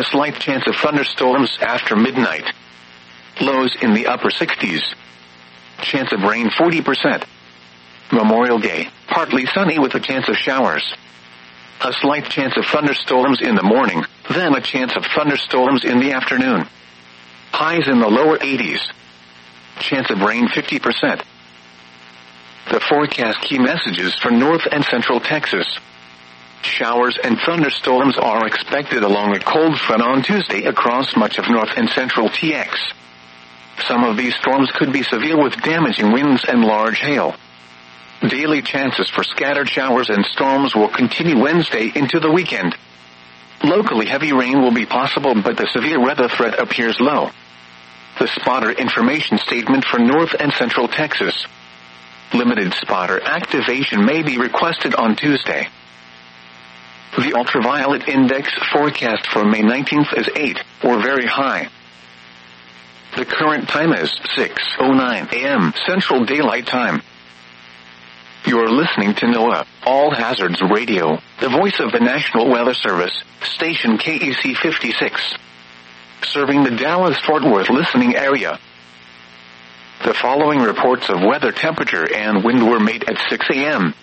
a slight chance of thunderstorms after midnight. Lows in the upper 60s. Chance of rain 40%. Memorial Day, partly sunny with a chance of showers. A slight chance of thunderstorms in the morning, then a chance of thunderstorms in the afternoon. Highs in the lower 80s. Chance of rain 50%. The forecast key messages for north and central Texas. Showers and thunderstorms are expected along a cold front on Tuesday across much of north and central TX. Some of these storms could be severe with damaging winds and large hail. Daily chances for scattered showers and storms will continue Wednesday into the weekend. Locally heavy rain will be possible, but the severe weather threat appears low. The spotter information statement for north and central Texas. Limited spotter activation may be requested on Tuesday. The ultraviolet index forecast for May 19th is 8, or very high. The current time is 6:09 a.m. Central Daylight Time. You're listening to NOAA All Hazards Radio, the voice of the National Weather Service, station KEC 56. Serving the Dallas-Fort Worth listening area. The following reports of weather, temperature, and wind were made at 6 a.m.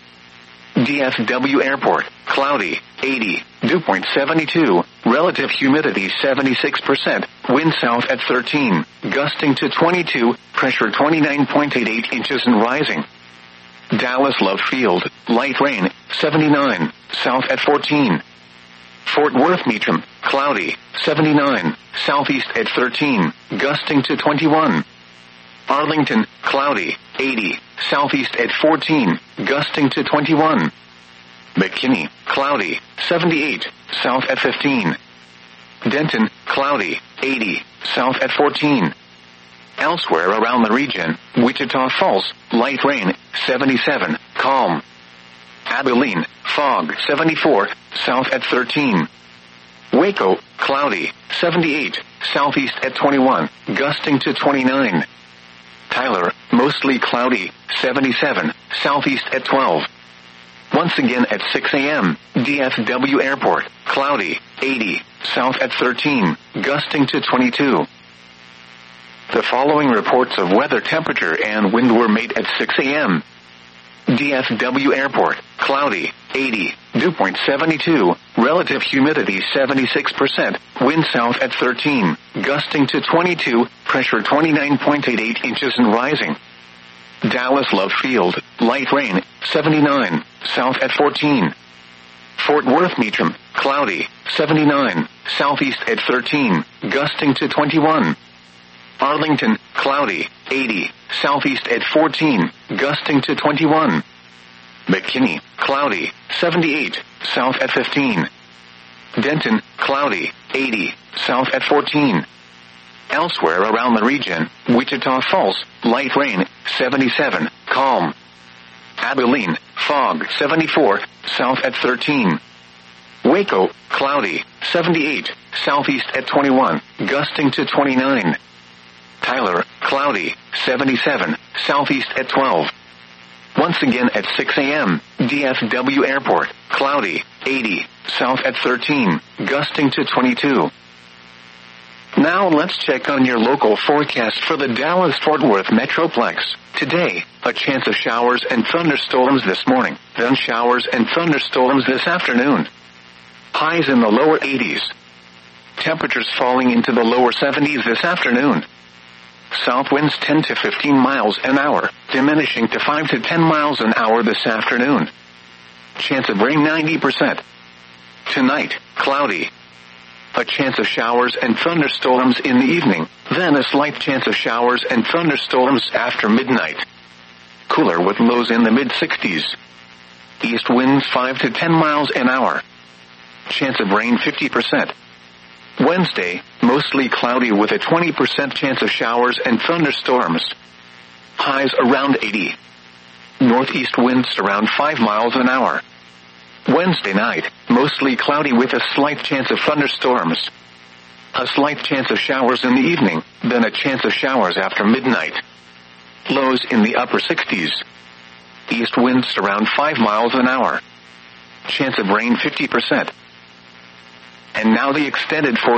DFW Airport, cloudy, 80, dew point 72, relative humidity 76%, wind south at 13, gusting to 22, pressure 29.88 inches and rising. Dallas Love Field, light rain, 79, south at 14. Fort Worth Meacham, cloudy, 79, southeast at 13, gusting to 21. Arlington, cloudy, 80, southeast at 14, gusting to 21. McKinney, cloudy, 78, south at 15. Denton, cloudy, 80, south at 14. Elsewhere around the region, Wichita Falls, light rain, 77, calm. Abilene, fog, 74, south at 13. Waco, cloudy, 78, southeast at 21, gusting to 29. Tyler, mostly cloudy, 77, southeast at 12. Once again at 6 a.m., DFW Airport, cloudy, 80, south at 13, gusting to 22. The following reports of weather, temperature, and wind were made at 6 a.m. DFW Airport, cloudy, 80, dew point 72, relative humidity 76%, wind south at 13, gusting to 22, pressure 29.88 inches and rising. Dallas Love Field, light rain, 79, south at 14. Fort Worth Meacham, cloudy, 79, southeast at 13, gusting to 21. Arlington, cloudy, 80, southeast at 14, gusting to 21. McKinney, cloudy, 78, south at 15. Denton, cloudy, 80, south at 14. Elsewhere around the region, Wichita Falls, light rain, 77, calm. Abilene, fog, 74, south at 13. Waco, cloudy, 78, southeast at 21, gusting to 29. Tyler, cloudy, 77, southeast at 12. Once again at 6 a.m., DFW Airport, cloudy, 80, south at 13, gusting to 22. Now let's check on your local forecast for the Dallas-Fort Worth Metroplex. Today, a chance of showers and thunderstorms this morning, then showers and thunderstorms this afternoon. Highs in the lower 80s. Temperatures falling into the lower 70s this afternoon. South winds 10 to 15 miles an hour, diminishing to 5 to 10 miles an hour this afternoon. Chance of rain 90%. Tonight, cloudy. A chance of showers and thunderstorms in the evening, then a slight chance of showers and thunderstorms after midnight. Cooler with lows in the mid-60s. East winds 5 to 10 miles an hour. Chance of rain 50%. Wednesday, mostly cloudy with a 20% chance of showers and thunderstorms. Highs around 80. Northeast winds around 5 miles an hour. Wednesday night, mostly cloudy with a slight chance of thunderstorms. A slight chance of showers in the evening, then a chance of showers after midnight. Lows in the upper 60s. East winds around 5 miles an hour. Chance of rain 50%. And now the extended forecast.